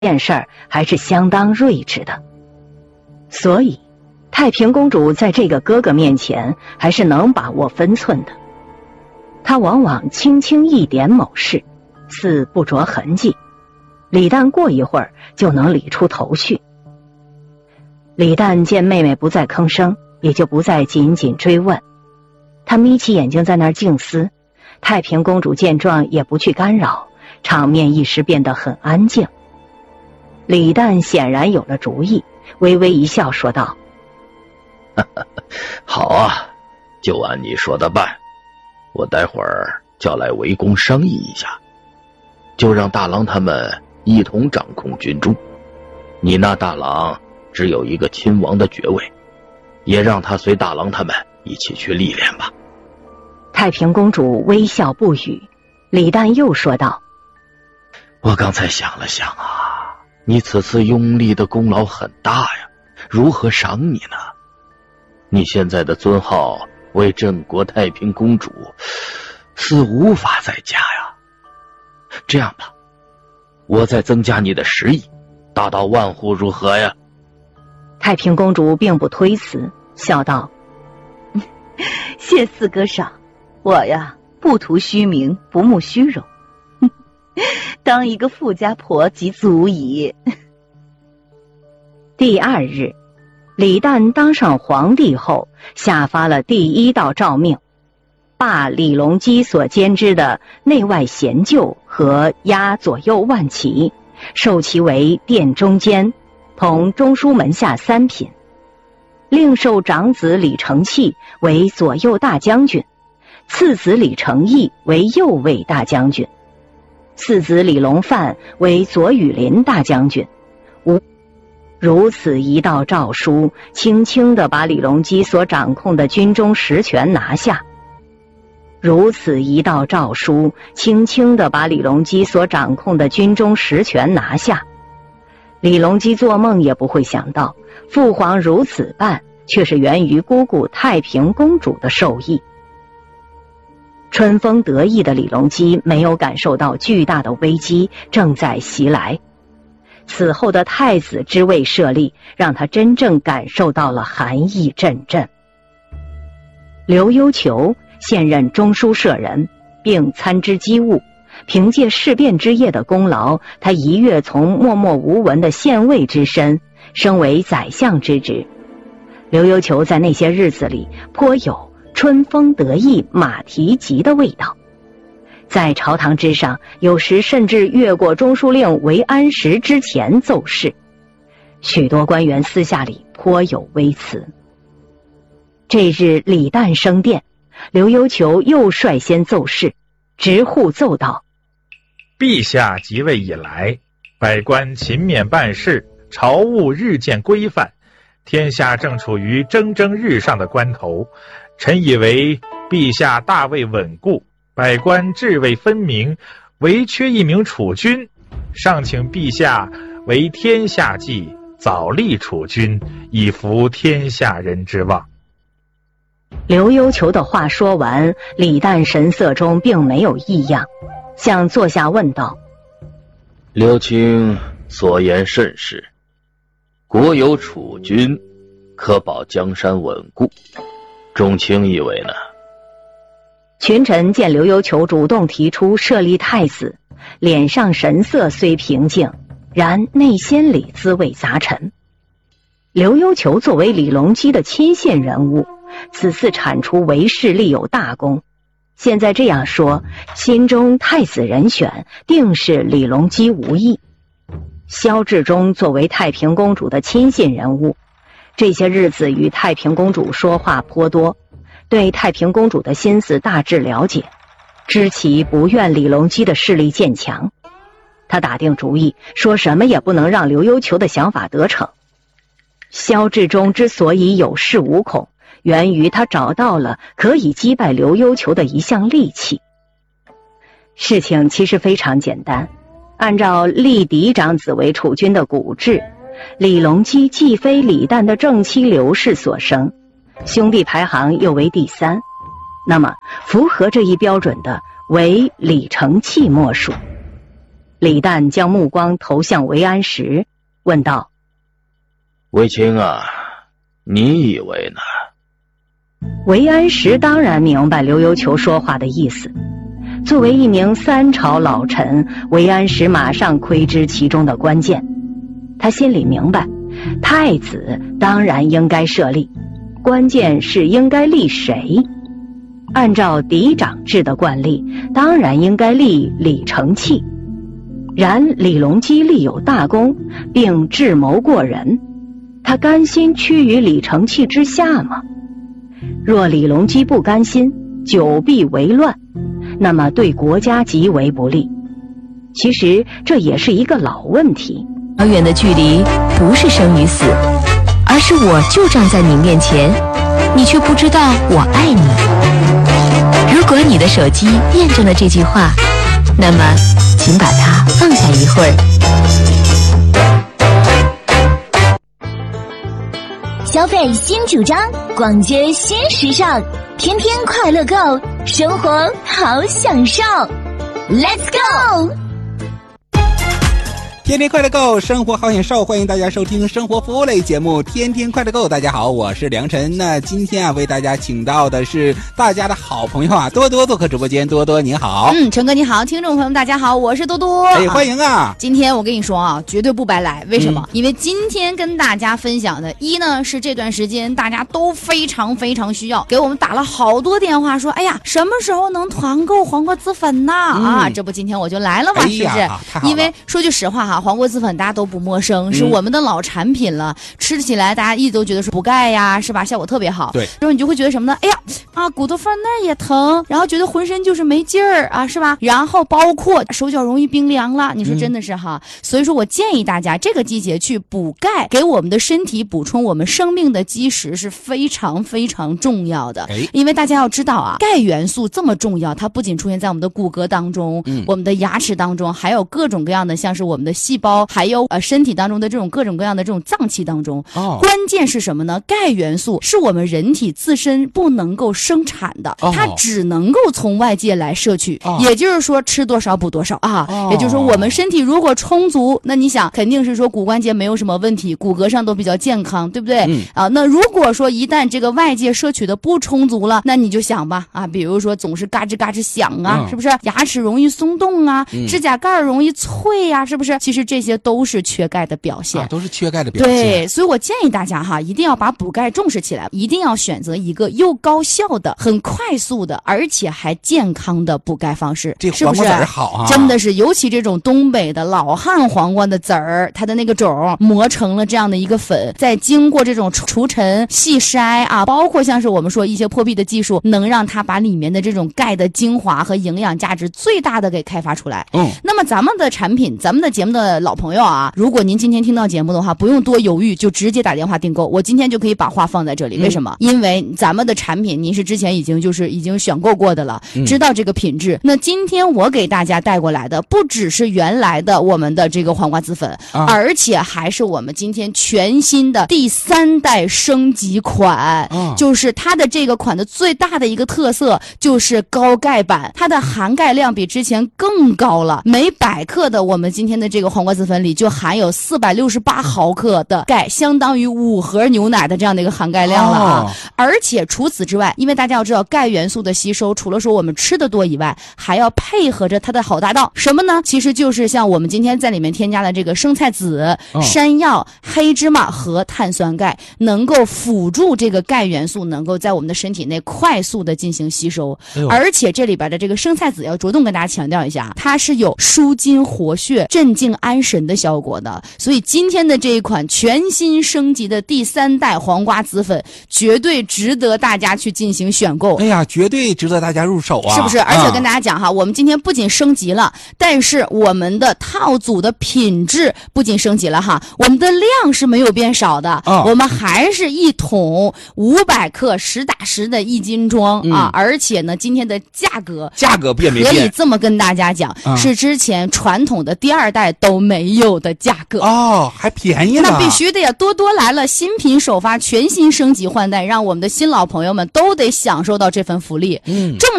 件事儿还是相当睿智的。所以太平公主在这个哥哥面前还是能把握分寸的。她往往轻轻一点某事，似不着痕迹，李旦过一会儿就能理出头绪。李旦见妹妹不再吭声，也就不再紧紧追问。他眯起眼睛在那儿静思，太平公主见状也不去干扰，场面一时变得很安静。李旦显然有了主意，微微一笑说道： 好啊，就按你说的办，我待会儿叫来围攻商议一下，就让大郎他们一同掌控军中。你那大郎只有一个亲王的爵位，也让他随大郎他们一起去历练吧。 太平公主微笑不语。李旦又说道： 我刚才想了想啊，你此次拥立的功劳很大呀，如何赏你呢？你现在的尊号为镇国太平公主，似无法再加呀。这样吧，我再增加你的10亿，达到万户如何呀？ 太平公主并不推辞，笑道：谢四哥赏，我呀不图虚名，不慕虚荣，当一个富家婆即足矣。第2日，李旦当上皇帝后，下发了第1道诏命，罢李隆基所兼之的内外贤厩和押左右万骑，授其为殿中监，同中书门下3品，另授长子李承器为左右大将军，次子李承义为右卫大将军，次子李隆范为左羽林大将军。如此一道诏书，轻轻地把李隆基所掌控的军中实权拿下。如此一道诏书，轻轻地把李隆基所掌控的军中实权拿下。李隆基做梦也不会想到，父皇如此办，却是源于姑姑太平公主的授意。春风得意的李隆基没有感受到巨大的危机正在袭来，此后的太子之位设立，让他真正感受到了寒意阵阵。刘幽求现任中书舍人，并参知机务，凭借事变之夜的功劳，他一跃从默默无闻的县尉之身升为宰相之职。刘幽求在那些日子里颇有春风得意马蹄疾的味道，在朝堂之上，有时甚至越过中书令韦安石之前奏事，许多官员私下里颇有微词。这日李旦升殿，刘幽求又率先奏事，直呼奏道： 陛下即位以来，百官勤勉办事，朝务日渐规范，天下正处于蒸蒸日上的关头。臣以为陛下大位稳固，百官治位分明，唯缺一名储君，尚请陛下为天下计，早立储君，以服天下人之望。 刘幽求的话说完，李旦神色中并没有异样，向坐下问道： 刘卿所言甚是，国有储君，可保江山稳固，众卿以为呢？ 群臣见刘幽求主动提出设立太子，脸上神色虽平静，然内心里滋味杂陈。刘幽求作为李隆基的亲信人物，此次铲除韦氏立有大功，现在这样说，心中太子人选定是李隆基无疑。萧志忠作为太平公主的亲信人物，这些日子与太平公主说话颇多，对太平公主的心思大致了解，知其不愿李隆基的势力渐强。他打定主意，说什么也不能让刘幽求的想法得逞。萧志忠之所以有恃无恐，源于他找到了可以击败刘幽求的一项利器。事情其实非常简单，按照立嫡长子为储君的古制，李隆基既非李旦的正妻刘氏所生，兄弟排行又为第3，那么符合这一标准的为李承器莫属。 李旦将目光投向韦安石，问道： 卫青啊，你以为呢？ 韦安石当然明白刘幽球说话的意思。作为一名3朝老臣，韦安石马上窥知其中的关键。他心里明白，太子当然应该设立，关键是应该立谁。按照嫡长制的惯例，当然应该立李承器。然李隆基立有大功，并智谋过人，他甘心屈于李承器之下吗？若李隆基不甘心，久必为乱，那么对国家极为不利。其实这也是一个老问题。 遥远的距离不是生与死，而是我就站在你面前，你却不知道我爱你。如果你的手机验证了这句话，那么请把它放下一会儿。 消费新主张，逛街新时尚，天天快乐购，生活好享受。Let's go！ 天天快乐购，生活好享受，欢迎大家收听生活服务类节目天天快乐购。大家好，我是梁晨。那今天啊，为大家请到的是大家的好朋友啊，多多做客直播间。多多你好。 陈哥你好，听众朋友们大家好，我是多多。 欢迎啊！ 今天我跟你说啊，绝对不白来。为什么？因为今天跟大家分享的一呢，是这段时间大家都非常非常需要，给我们打了好多电话说，哎呀，什么时候能团购黄瓜子粉呢？这不今天我就来了嘛，是不是？因为说句实话哈，黄瓜子粉大家都不陌生，是我们的老产品了，吃起来大家一直都觉得是补钙呀，是吧？效果特别好。 对， 之后你就会觉得什么呢？哎呀啊，骨头缝那儿也疼，然后觉得浑身就是没劲儿啊，是吧？然后包括手脚容易冰凉了，你说真的是哈。所以说我建议大家这个季节去补钙，给我们的身体补充我们生命的基石是非常非常重要的。因为大家要知道啊，钙元素这么重要，它不仅出现在我们的骨骼当中，我们的牙齿当中，还有各种各样的像是我们的细胞，还有身体当中的这种各种各样的这种脏器当中。关键是什么呢？钙元素是我们人体自身不能够生产的，它只能够从外界来摄取，也就是说吃多少补多少啊。也就是说我们身体如果充足，那你想肯定是说骨关节没有什么问题，骨骼上都比较健康，对不对？那如果说一旦这个外界摄取的不充足了，那你就想吧啊，比如说总是嘎吱嘎吱响啊，是不是？牙齿容易松动啊，指甲盖容易脆啊，是不是？其实这些都是缺钙的表现， 都是缺钙的表现。 对，所以我建议大家哈，一定要把补钙重视起来，一定要选择一个又高效的、很快速的，而且还健康的补钙方式。 这黄瓜籽儿好啊， 真的是，尤其这种东北的老汉黄瓜的籽儿，它的那个种磨成了这样的一个粉，再经过这种除尘、细筛啊，包括像是我们说一些破壁的技术，能让它把里面的这种钙的精华和营养价值最大的给开发出来。那么咱们的产品，咱们的节目的老朋友啊，如果您今天听到节目的话，不用多犹豫，就直接打电话订购。我今天就可以把话放在这里。为什么？因为咱们的产品您是之前已经选购过的了，知道这个品质。那今天我给大家带过来的，不只是原来的我们的这个黄瓜子粉，而且还是我们今天全新的第3代升级款。就是它的这个款的最大的一个特色就是高钙版，它的含钙量比之前更高了，每100克的我们今天的这个黄瓜子粉里就含有468毫克的钙，相当于5盒牛奶的这样的一个含钙量了啊。而且除此之外，因为大家要知道钙元素的吸收，除了说我们吃的多以外，还要配合着它的好搭档，什么呢？其实就是像我们今天在里面添加的这个生菜籽、山药、黑芝麻和碳酸钙，能够辅助这个钙元素能够在我们的身体内快速的进行吸收。而且这里边的这个生菜籽要着重跟大家强调一下，它是有舒筋活血、镇静安神的效果的。所以今天的这一款全新升级的第3代黄瓜子粉，绝对值得大家去进行选购。 哎呀，绝对值得大家入手啊， 是不是？而且跟大家讲哈，我们今天不仅升级了，但是我们的套组的品质不仅升级了哈，我们的量是没有变少的，我们还是一桶500克实打实的1斤装啊，而且呢，今天的价格变没变， 可以这么跟大家讲，是之前传统的第2代都没有的价格还便宜了。 那必须的呀，多多来了，新品首发，全新升级换代，让我们的新老朋友们都得享受到这份福利。正